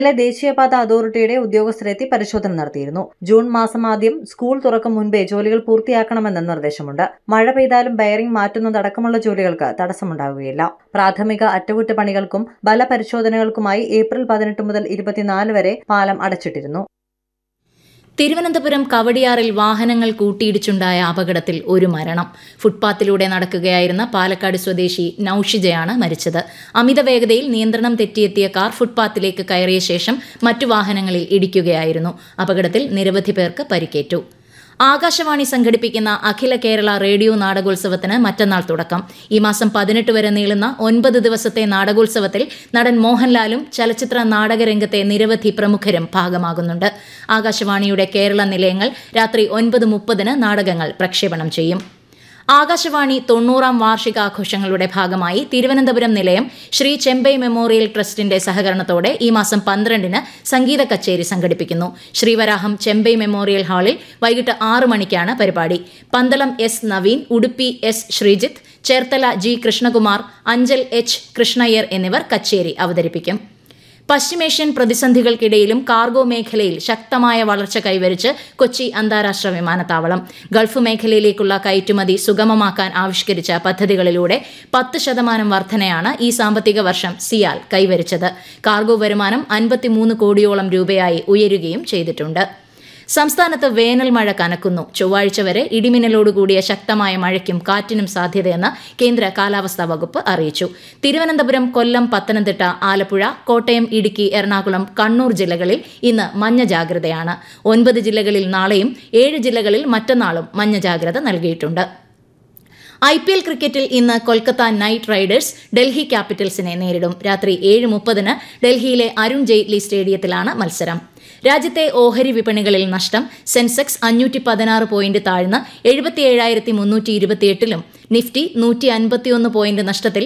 ദേശീയപാത അതോറിറ്റിയുടെ ഉദ്യോഗസ്ഥരെത്തി പരിശോധന നടത്തിയിരുന്നു. ജൂൺ മാസം ആദ്യം സ്കൂൾ തുറക്കും മുൻപേ ജോലികൾ പൂർത്തിയാക്കണമെന്ന് നിർദ്ദേശമുണ്ട്. മഴ പെയ്താലും ബെയറിംഗ് മാറ്റുന്നതടക്കമുള്ള ജോലികൾക്ക് തടസ്സമുണ്ടാകുകയില്ല. പ്രാഥമിക അറ്റകുറ്റപ്പണികൾക്കും ബലപരിശോധനകൾക്കുമായി ഏപ്രിൽ 18 മുതൽ 24 വരെ പാലം അടച്ചിട്ടിരുന്നു. തിരുവനന്തപുരം കവടിയാറിൽ വാഹനങ്ങൾ കൂട്ടിയിടിച്ചുണ്ടായ അപകടത്തിൽ ഒരു മരണം. ഫുട്പാത്തിലൂടെ നടക്കുകയായിരുന്ന പാലക്കാട് സ്വദേശി നൌഷിജയാണ് മരിച്ചത്. അമിത വേഗതയിൽ നിയന്ത്രണം തെറ്റിയെത്തിയ കാർ ഫുട്പാത്തിലേക്ക് കയറിയ ശേഷം മറ്റു വാഹനങ്ങളിൽ ഇടിക്കുകയായിരുന്നു. അപകടത്തിൽ നിരവധി പേർക്ക് പരിക്കേറ്റു. ആകാശവാണി സംഘടിപ്പിക്കുന്ന അഖില കേരള റേഡിയോ നാടകോത്സവത്തിന് മറ്റന്നാൾ തുടക്കം. ഈ മാസം 18 വരെ നീളുന്ന 9 ദിവസത്തെ നാടകോത്സവത്തിൽ നടൻ മോഹൻലാലും ചലച്ചിത്ര നാടകരംഗത്തെ നിരവധി പ്രമുഖരും ഭാഗമാകുന്നുണ്ട്. ആകാശവാണിയുടെ കേരള നിലയങ്ങൾ രാത്രി 9:30 നാടകങ്ങൾ പ്രക്ഷേപണം ചെയ്യും. ആകാശവാണി 90ാം വാർഷികാഘോഷങ്ങളുടെ ഭാഗമായി തിരുവനന്തപുരം നിലയം ശ്രീ ചെമ്പൈ മെമ്മോറിയൽ ട്രസ്റ്റിന്റെ സഹകരണത്തോടെ ഈ മാസം 12 സംഗീത കച്ചേരി സംഘടിപ്പിക്കുന്നു. ശ്രീവരാഹം ചെമ്പൈ മെമ്മോറിയൽ ഹാളിൽ വൈകിട്ട് 6 മണിക്കാണ് പരിപാടി. Pandalam S Naveen, Udupi S Sreejith, Cherthala G Krishnakumar, Anchal H Krishna Iyer എന്നിവർ കച്ചേരി അവതരിപ്പിക്കും. പശ്ചിമേഷ്യൻ പ്രതിസന്ധികൾക്കിടയിലും കാർഗോ മേഖലയിൽ ശക്തമായ വളർച്ച കൈവരിച്ച് കൊച്ചി അന്താരാഷ്ട്ര വിമാനത്താവളം. ഗൾഫ് മേഖലയിലേക്കുള്ള കയറ്റുമതി സുഗമമാക്കാൻ ആവിഷ്കരിച്ച പദ്ധതികളിലൂടെ 10% വർധനയാണ് ഈ സാമ്പത്തിക വർഷം സിയാൽ കൈവരിച്ചത്. കാർഗോ വരുമാനം 53 കോടിയോളം രൂപയായി ഉയരുകയും ചെയ്തിട്ടുണ്ട്. സംസ്ഥാനത്ത് വേനൽ മഴ കനക്കുന്നു. ചൊവ്വാഴ്ച വരെ ഇടിമിന്നലോടുകൂടിയ ശക്തമായ മഴയ്ക്കും കാറ്റിനും സാധ്യതയെന്ന് കേന്ദ്ര കാലാവസ്ഥാ വകുപ്പ് അറിയിച്ചു. തിരുവനന്തപുരം, കൊല്ലം, പത്തനംതിട്ട, ആലപ്പുഴ, കോട്ടയം, ഇടുക്കി, എറണാകുളം, കണ്ണൂർ ജില്ലകളിൽ ഇന്ന് മഞ്ഞ ജാഗ്രതയാണ്. 9 ജില്ലകളിൽ നാളെയും 7 ജില്ലകളിൽ മറ്റന്നാളും മഞ്ഞ ജാഗ്രത നൽകിയിട്ടുണ്ട്. IPL ക്രിക്കറ്റിൽ ഇന്ന് കൊൽക്കത്ത നൈറ്റ് റൈഡേഴ്സ് ഡൽഹി ക്യാപിറ്റൽസിനെ നേരിടും. രാത്രി 7:30 ഡൽഹിയിലെ അരുൺ ജെയ്റ്റ്ലി സ്റ്റേഡിയത്തിലാണ് മത്സരം. രാജ്യത്തെ ഓഹരി വിപണികളിൽ നഷ്ടം. സെൻസെക്സ് 516 പോയിന്റ് താഴ്ന്ന് 77,328-ലും നിഫ്റ്റി 151 പോയിന്റ് നഷ്ടത്തിൽ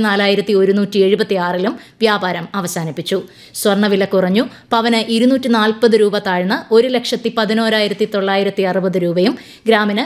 24,176-ലും വ്യാപാരം അവസാനിപ്പിച്ചു. സ്വർണ്ണവില കുറഞ്ഞു. പവന് 240 രൂപ താഴ്ന്ന് 1,11,960 രൂപയും ഗ്രാമിന്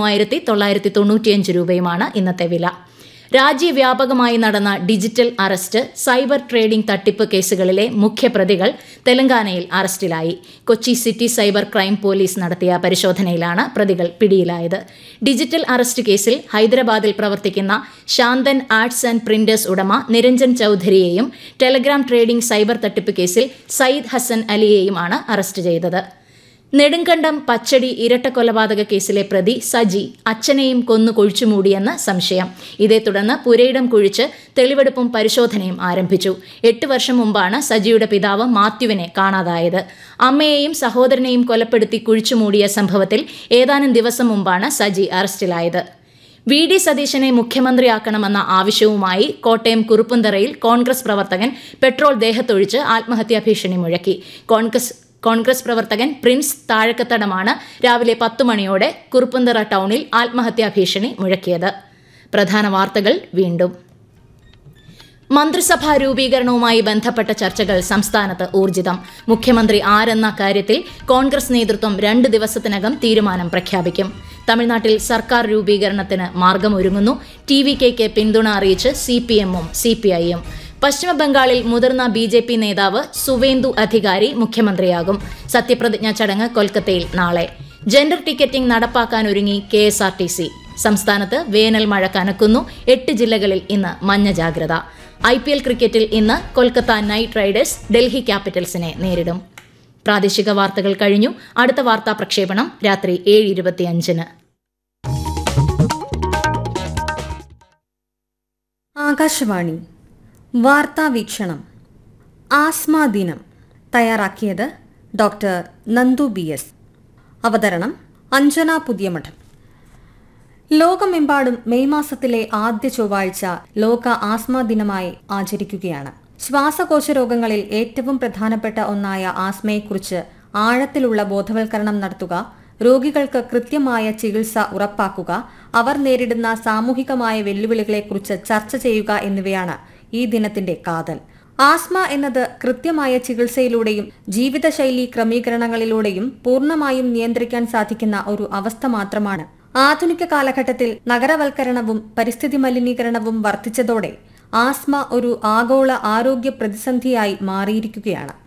13,995 രൂപയുമാണ് ഇന്നത്തെ വില. രാജ്യവ്യാപകമായി നടന്ന ഡിജിറ്റൽ അറസ്റ്റ്, സൈബർ ട്രേഡിംഗ് തട്ടിപ്പ് കേസുകളിലെ മുഖ്യപ്രതികൾ തെലങ്കാനയിൽ അറസ്റ്റിലായി. Kochi city cyber crime police നടത്തിയ പരിശോധനയിലാണ് പ്രതികൾ പിടിയിലായത്. ഡിജിറ്റൽ അറസ്റ്റ് കേസിൽ ഹൈദരാബാദിൽ പ്രവർത്തിക്കുന്ന ശാന്തൻ ആർട്സ് ആൻഡ് പ്രിന്റേഴ്സ് ഉടമ നിരഞ്ജൻ ചൌധരിയെയും ടെലഗ്രാം ട്രേഡിംഗ് സൈബർ തട്ടിപ്പ് കേസിൽ സയ്യിദ് ഹസൻ അലിയെയുമാണ് അറസ്റ്റ് ചെയ്തത്. നെടുങ്കണ്ടം പച്ചടി ഇരട്ടക്കൊലപാതക കേസിലെ പ്രതി സജി അച്ഛനെയും കൊന്നു കുഴിച്ചുമൂടിയെന്ന് സംശയം. ഇതേ തുടർന്ന് പുരയിടം കുഴിച്ച് തെളിവെടുപ്പും പരിശോധനയും ആരംഭിച്ചു. 8 വർഷം മുമ്പാണ് സജിയുടെ പിതാവ് മാത്യുവിനെ കാണാതായത്. അമ്മയെയും സഹോദരനെയും കൊലപ്പെടുത്തി കുഴിച്ചുമൂടിയ സംഭവത്തിൽ ഏതാനും ദിവസം മുമ്പാണ് സജി അറസ്റ്റിലായത്. VD സതീശനെ മുഖ്യമന്ത്രിയാക്കണമെന്ന ആവശ്യവുമായി കോട്ടയം കുറുപ്പന്തറയിൽ കോൺഗ്രസ് പ്രവർത്തകൻ പെട്രോൾ ദേഹത്തൊഴിച്ച് ആത്മഹത്യാ ഭീഷണി മുഴക്കി. കോൺഗ്രസ് പ്രവർത്തകൻ പ്രിൻസ് താഴക്കത്തടമാണ് രാവിലെ 10 മണിയോടെ കുറുപ്പന്തറ ടൗണിൽ ആത്മഹത്യാ ഭീഷണി മുഴക്കിയത്. പ്രധാന വാർത്തകൾ വീണ്ടും. മന്ത്രിസഭാ രൂപീകരണവുമായി ബന്ധപ്പെട്ട ചർച്ചകൾ സംസ്ഥാനത്ത് ഊർജിതം. മുഖ്യമന്ത്രി ആരെന്ന കാര്യത്തിൽ കോൺഗ്രസ് നേതൃത്വം 2 ദിവസത്തിനകം തീരുമാനം പ്രഖ്യാപിക്കും. തമിഴ്നാട്ടിൽ സർക്കാർ രൂപീകരണത്തിന് മാർഗമൊരുങ്ങുന്നു. TVKയ്ക്ക് പിന്തുണ അറിയിച്ച് CPM-ഉം CPI-യും. പശ്ചിമബംഗാളിൽ മുതിർന്ന BJP നേതാവ് സുവേന്ദു അധികാരി മുഖ്യമന്ത്രിയാകും. സത്യപ്രതിജ്ഞാ ചടങ്ങ് കൊൽക്കത്തയിൽ നാളെ. Gender ticketing നടപ്പാക്കാനൊരുങ്ങി KSRTC. സംസ്ഥാനത്ത് വേനൽ മഴ കനക്കുന്നു. 8 ജില്ലകളിൽ ഇന്ന് മഞ്ഞ ജാഗ്രത. IPL ക്രിക്കറ്റിൽ ഇന്ന് കൊൽക്കത്ത നൈറ്റ് റൈഡേഴ്സ് ഡൽഹി ക്യാപിറ്റൽസിനെ നേരിടും. പ്രാദേശിക വാർത്തകൾ കഴിഞ്ഞു. അടുത്ത വാർത്താ പ്രക്ഷേപണം രാത്രി 7:25. ആകാശവാണി വാർത്താ വീക്ഷണം. ആസ്മ ദിനം തയ്യാറാക്കിയത് ഡോക്ടർ നന്ദു BS. അവതരണം അഞ്ജന പുതിയമഠം. ലോകമെമ്പാടും മെയ് മാസത്തിലെ ആദ്യ ചൊവ്വാഴ്ച ലോക ആസ്മ ദിനമായി ആചരിക്കുകയാണ്. ശ്വാസകോശ രോഗങ്ങളിൽ ഏറ്റവും പ്രധാനപ്പെട്ട ഒന്നായ ആസ്മയെക്കുറിച്ച് ആഴത്തിലുള്ള ബോധവൽക്കരണം നടത്തുക, രോഗികൾക്ക് കൃത്യമായ ചികിത്സ ഉറപ്പാക്കുക, അവർ നേരിടുന്ന സാമൂഹികമായ വെല്ലുവിളികളെക്കുറിച്ച് ചർച്ച ചെയ്യുക എന്നിവയാണ് ഈ ദിനത്തിന്റെ കാതൽ. ആസ്മ എന്നത് കൃത്യമായ ചികിത്സയിലൂടെയും ജീവിതശൈലി ക്രമീകരണങ്ങളിലൂടെയും പൂർണ്ണമായും നിയന്ത്രിക്കാൻ സാധിക്കുന്ന ഒരു അവസ്ഥ മാത്രമാണ്. ആധുനിക കാലഘട്ടത്തിൽ നഗരവൽക്കരണവും പരിസ്ഥിതി മലിനീകരണവും വർദ്ധിച്ചതോടെ ആസ്മ ഒരു ആഗോള ആരോഗ്യ പ്രതിസന്ധിയായി മാറിയിരിക്കുകയാണ്.